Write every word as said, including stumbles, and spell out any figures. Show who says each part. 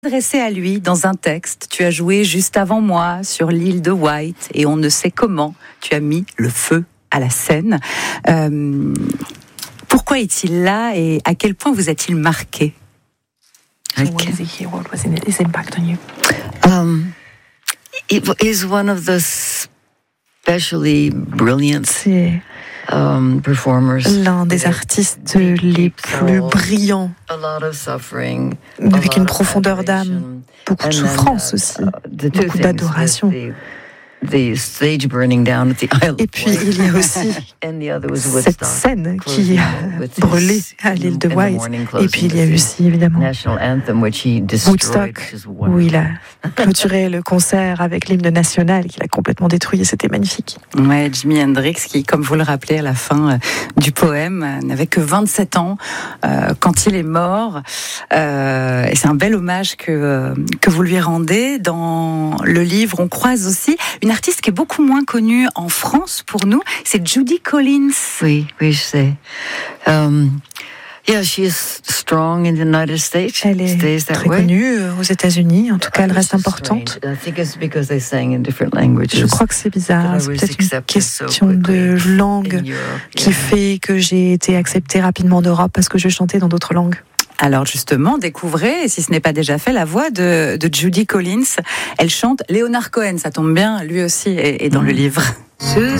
Speaker 1: Adressé à lui dans un texte, tu as joué juste avant moi sur l'île de White et on ne sait comment tu as mis le feu à la scène. Euh, pourquoi est-il là et à quel point vous a-t-il marqué?
Speaker 2: So what is he here? What was his impact on you?
Speaker 3: Um, it is one of the especially brilliant
Speaker 2: C'est
Speaker 3: um, performers.
Speaker 2: l'un des artistes les plus brillants,
Speaker 3: A lot of suffering,
Speaker 2: avec
Speaker 3: a
Speaker 2: une
Speaker 3: lot of
Speaker 2: profondeur d'âme,
Speaker 3: adoration.
Speaker 2: beaucoup de
Speaker 3: And then,
Speaker 2: souffrance
Speaker 3: uh,
Speaker 2: aussi,
Speaker 3: the two
Speaker 2: beaucoup
Speaker 3: things
Speaker 2: d'adoration.
Speaker 3: with The, the stage burning down at the Isle
Speaker 2: Et
Speaker 3: of
Speaker 2: puis
Speaker 3: Wight.
Speaker 2: il y a aussi
Speaker 3: And the other was
Speaker 2: cette
Speaker 3: Woodstock,
Speaker 2: scène
Speaker 3: closing
Speaker 2: qui a
Speaker 3: with his
Speaker 2: brûlé à l'île de
Speaker 3: in the
Speaker 2: White.
Speaker 3: morning,
Speaker 2: Et puis il y a
Speaker 3: closing
Speaker 2: aussi évidemment
Speaker 3: national anthem, which he destroyed,
Speaker 2: Woodstock,
Speaker 3: which is
Speaker 2: où il
Speaker 3: wonderful.
Speaker 2: a clôturé le concert avec l'hymne national qu'il a complètement détruit et c'était magnifique.
Speaker 1: Ouais, Jimi Hendrix qui, comme vous le rappelez à la fin euh, du poème, euh, n'avait que vingt-sept ans euh, quand il est mort. Euh, et c'est un bel hommage que, euh, que vous lui rendez. Dans le livre, on croise aussi une artiste qui est beaucoup moins connue en France pour nous, c'est Judy Collins.
Speaker 3: Oui, oui, je sais. Um, yeah, she is strong in the United States.
Speaker 2: Elle est
Speaker 3: Stays that
Speaker 2: très
Speaker 3: way.
Speaker 2: connue aux États-Unis, en tout cas elle reste importante.
Speaker 3: I think it's because they sang in different languages.
Speaker 2: Je crois que c'est bizarre, c'est peut-être une question de langue
Speaker 3: in Europe,
Speaker 2: qui
Speaker 3: yeah.
Speaker 2: fait que j'ai été acceptée rapidement en Europe parce que je chantais dans d'autres langues.
Speaker 1: Alors justement, découvrez, si ce n'est pas déjà fait, la voix de, de Judy Collins. Elle chante Leonard Cohen, ça tombe bien, lui aussi est, est dans
Speaker 3: Mm.
Speaker 1: le livre.
Speaker 3: Susan